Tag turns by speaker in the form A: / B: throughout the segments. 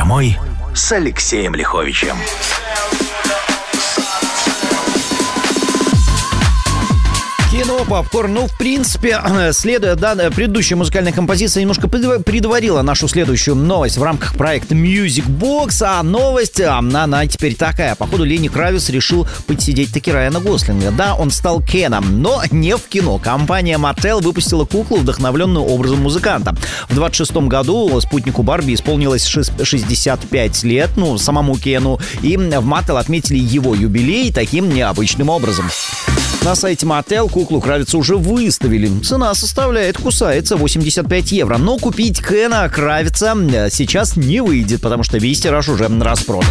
A: домой» с Алексеем Лиховичем.
B: Кино, попкорн. Ну, в принципе, следуя предыдущей музыкальной композиции, немножко предварила нашу следующую новость в рамках проекта Music Box. А новость, она теперь такая. Походу, Ленни Кравиц решил подсидеть таки Райана Гослинга. Да, он стал Кеном, но не в кино. Компания Mattel выпустила куклу, вдохновленную образом музыканта. В 26-м году спутнику Барби исполнилось 65 лет, самому Кену. И в Mattel отметили его юбилей таким необычным образом. На сайте Mattel куклу Кравица уже выставили. Цена кусается 85 евро. Но купить Кена Кравица сейчас не выйдет, потому что весь тираж уже распродан.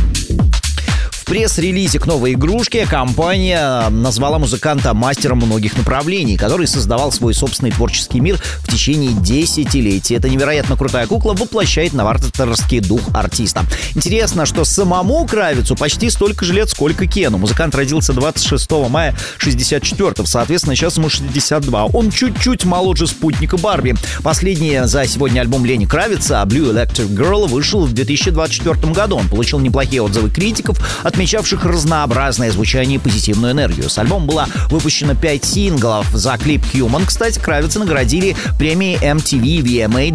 B: В пресс-релизе к новой игрушке компания назвала музыканта мастером многих направлений, который создавал свой собственный творческий мир в течение десятилетий. Эта невероятно крутая кукла воплощает новаторский дух артиста. Интересно, что самому Кравицу почти столько же лет, сколько Кену. Музыкант родился 26 мая 64-го, соответственно, сейчас ему 62. Он чуть-чуть моложе спутника Барби. Последний за сегодня альбом Ленни Кравица Blue Electric Girl вышел в 2024 году. Он получил неплохие отзывы критиков, отмечавших разнообразное звучание и позитивную энергию. С альбома было выпущено 5 синглов. За клип «Human», кстати, Кравица наградили премией MTV VMA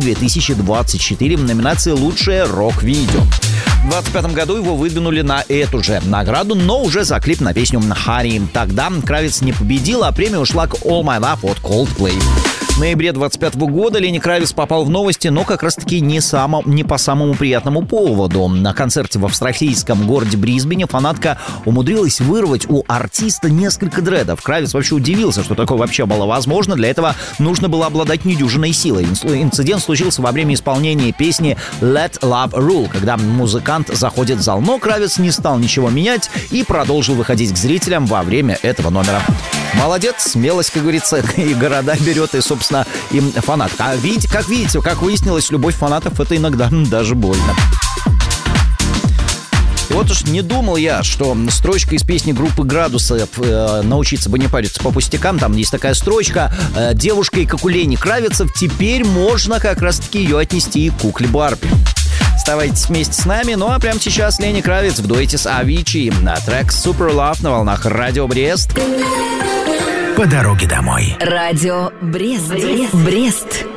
B: 2024 в номинации «Лучшее рок-видео». В 2025 году его выдвинули на эту же награду, но уже за клип на песню «Honey». Тогда Кравиц не победил, а премия ушла к «All My Love» от Coldplay. В ноябре 2025 года Ленни Кравиц попал в новости, но как раз-таки не по самому приятному поводу. На концерте в австралийском городе Брисбене фанатка умудрилась вырвать у артиста несколько дредов. Кравиц вообще удивился, что такое вообще было возможно. Для этого нужно было обладать недюжинной силой. Инцидент случился во время исполнения песни «Let Love Rule», когда музыкант заходит в зал. Но Кравиц не стал ничего менять и продолжил выходить к зрителям во время этого номера. Молодец, смелость, как говорится, и города берет, и, собственно, им фанат. А как видите, как выяснилось, любовь фанатов — это иногда даже больно. И вот уж не думал я, что строчка из песни группы «Градусы» «Научиться бы не париться по пустякам», там есть такая строчка: девушкой, как у Ленни Кравицев, теперь можно как раз-таки ее отнести и к кукле Барби. Оставайтесь вместе с нами. Ну а прямо сейчас Ленни Кравиц в дуэте с Avicii на трек Super Love на волнах Радио Брест.
A: По дороге домой.
C: Радио Брест.